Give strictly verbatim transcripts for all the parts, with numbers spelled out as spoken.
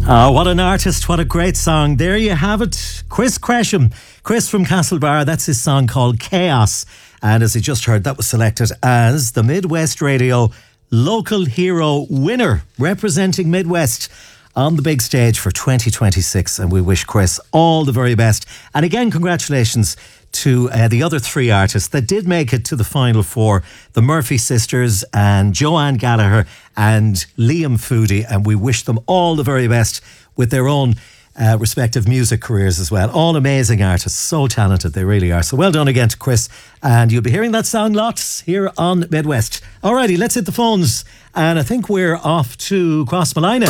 Oh, what an artist, what a great song. There you have it. Chris Cresham. Chris from Castlebar, that's his song called Chaos. And as you just heard, that was selected as the Midwest Radio Local Hero winner, representing Midwest on the big stage for twenty twenty-six. And we wish Chris all the very best. And again, congratulations to uh, the other three artists that did make it to the final four, the Murphy sisters and Joanne Gallagher and Liam Foodie, and we wish them all the very best with their own uh, respective music careers as well. All amazing artists, so talented, they really are. So well done again to Chris, and you'll be hearing that song lots here on Midwest. Alrighty, let's hit the phones, and I think we're off to Crossmolina.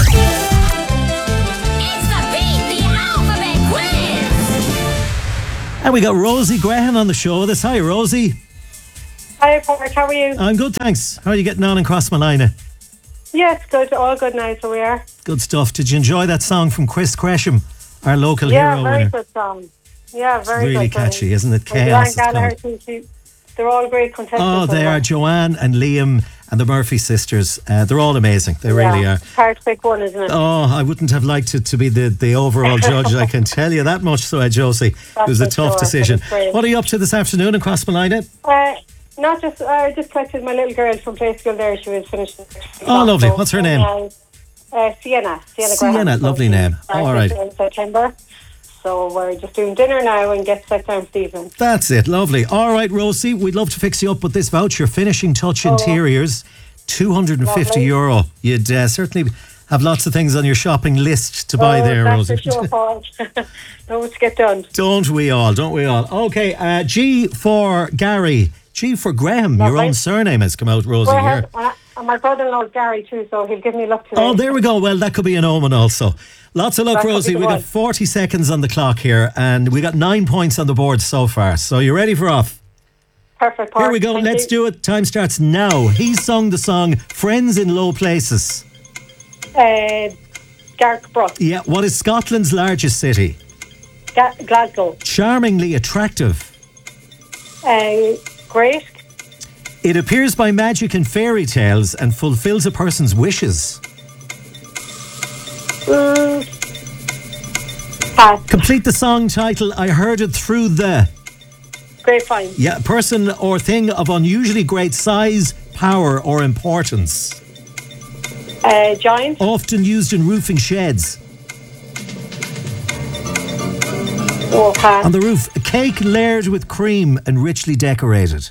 And we got Rosie Graham on the show with us. Hi, Rosie. Hi, Park. How are you? I'm good, thanks. How are you getting on in Crossmolina? Yes, good. All good now, so we are. Good stuff. Did you enjoy that song from Chris Cresham, our local yeah, hero very winner? good song. Yeah, very Really good. catchy, song. isn't it? And Chaos. Joanne Gallagher, too, she- they're all great contestants. Oh, they as well. are. Joanne and Liam and the Murphy sisters. Uh, they're all amazing. They really yeah. are. Hard to pick one, isn't it? Oh, I wouldn't have liked it to be the, the overall judge. I can tell you that much. So, uh, Josie, it That's was a for tough sure, decision. but it's great. What are you up to this afternoon in Crossmolina? Uh, not just, I just collected my little girl from play school there. She was finishing. Oh, lovely. What's her name? Uh, uh, Sienna. Sienna. Sienna, Graham. So lovely she name. started All right. In September. So we're just doing dinner now and get set down for the evening. That's it. Lovely. All right, Rosie, we'd love to fix you up with this voucher. Finishing Touch Oh. Interiors, two hundred fifty Lovely. euro. You'd uh, certainly have lots of things on your shopping list to buy oh, there, that's Rosie. for sure, Paul. Don't get done. Don't we all? Don't we all? Okay, uh, G for Gary. G for Graham. Your Lovely. own surname has come out, Rosie. Go Here. ahead. Uh, and my brother-in-law is Gary too, so he'll give me luck today. Oh, there we go. Well, that could be an omen also. Lots of luck, That could be Rosie. the We got one. forty seconds on the clock here, and we got nine points on the board so far. So you ready for off? Perfect, Park. Here we go. Thank Let's you. do it. Time starts now. He sung the song Friends in Low Places. Uh, Gark Brook, Yeah. What is Scotland's largest city? Ga- Glasgow, Charmingly attractive. uh, Great, It appears by magic and fairy tales and fulfills a person's wishes. mm, Pass, Complete the song title. I heard it through the... Grapevine, Yeah, person or thing of unusually great size, power or importance. uh, Giant, Often used in roofing sheds. oh, Pass, On the roof, a cake layered with cream and richly decorated.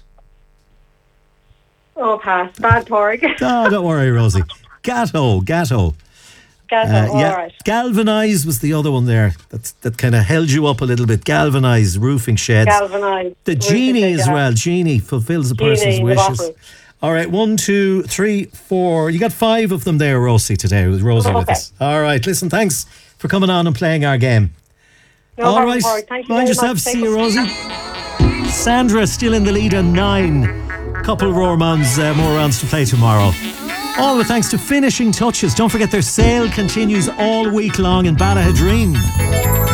oh, Pass, Bad Park, Oh, don't worry, Rosie. Gatto, Gatto. Glasgow, Uh, all yeah, right. Galvanise was the other one there. That's, that kind of held you up a little bit. Galvanise, roofing sheds. Galvanised. the genie as well. Genie fulfills a person's Genie, the wishes. bottle. All right, one, two, three, four. You got five of them there, Rosie, today. With Rosie with Okay. us. All right, listen, thanks for coming on and playing our game. No All problem, right, Park. Thank you mind very yourself. much. See Take you, care. Rosie. Sandra still in the lead on nine. Couple more rounds, uh, more rounds to play tomorrow. All with thanks to Finishing Touches. Don't forget their sale continues all week long in Ballahadreen.